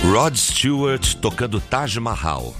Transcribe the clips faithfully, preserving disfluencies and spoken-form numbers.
Rod Stewart tocando Taj Mahal.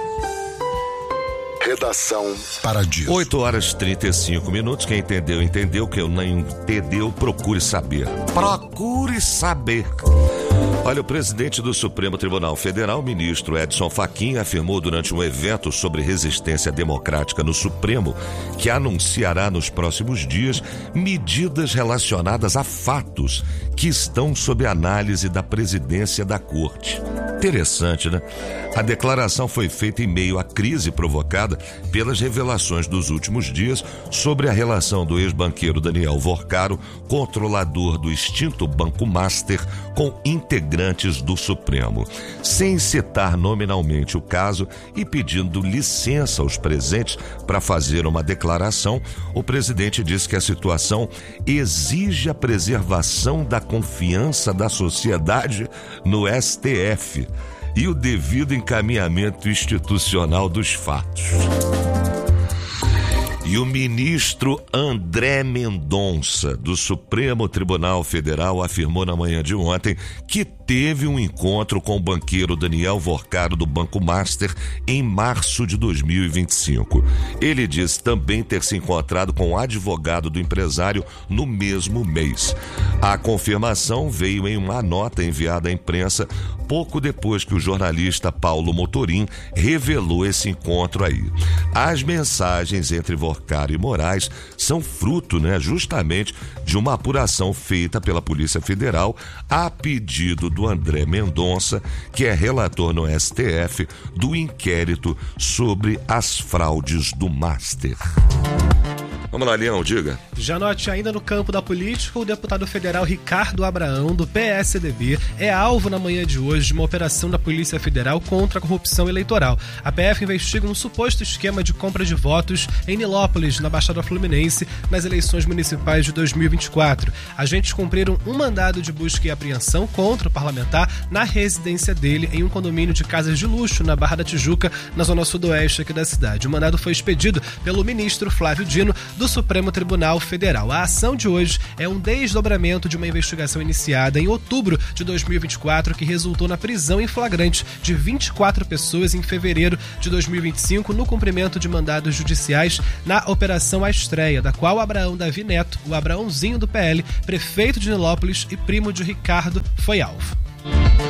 Redação Paradiso. oito horas e trinta e cinco minutos. Quem entendeu, entendeu. Quem não entendeu, procure saber. Procure saber. Olha, o presidente do Supremo Tribunal Federal, o ministro Edson Fachin, afirmou durante um evento sobre resistência democrática no Supremo que anunciará nos próximos dias medidas relacionadas a fatos que estão sob análise da presidência da Corte. Interessante, né? A declaração foi feita em meio à crise provocada pelas revelações dos últimos dias sobre a relação do ex-banqueiro Daniel Vorcaro, controlador do extinto Banco Master, com integrantes do Supremo. Sem citar nominalmente o caso e pedindo licença aos presentes para fazer uma declaração, o presidente disse que a situação exige a preservação da confiança da sociedade no S T F e o devido encaminhamento institucional dos fatos. E o ministro André Mendonça, do Supremo Tribunal Federal, afirmou na manhã de ontem que teve um encontro com o banqueiro Daniel Vorcaro do Banco Master em março de dois mil e vinte e cinco. Ele disse também ter se encontrado com o advogado do empresário no mesmo mês. A confirmação veio em uma nota enviada à imprensa pouco depois que o jornalista Paulo Motorim revelou esse encontro aí. As mensagens entre Vorcaro e Moraes são fruto, né, justamente de uma apuração feita pela Polícia Federal a pedido do André Mendonça, que é relator no S T F do inquérito sobre as fraudes do Master. Vamos lá, Leão, diga. Já note, ainda no campo da política, o deputado federal Ricardo Abraão, do P S D B, é alvo na manhã de hoje de uma operação da Polícia Federal contra a corrupção eleitoral. A P F investiga um suposto esquema de compra de votos em Nilópolis, na Baixada Fluminense, nas eleições municipais de dois mil e vinte e quatro. Agentes cumpriram um mandado de busca e apreensão contra o parlamentar na residência dele, em um condomínio de casas de luxo, na Barra da Tijuca, na zona sudoeste aqui da cidade. O mandado foi expedido pelo ministro Flávio Dino, do Supremo Tribunal Federal. A ação de hoje é um desdobramento de uma investigação iniciada em outubro de dois mil e vinte e quatro que resultou na prisão em flagrante de vinte e quatro pessoas em fevereiro de dois mil e vinte e cinco no cumprimento de mandados judiciais na Operação A Estreia, da qual Abraão Davi Neto, o Abraãozinho do P L, prefeito de Nilópolis e primo de Ricardo, foi alvo.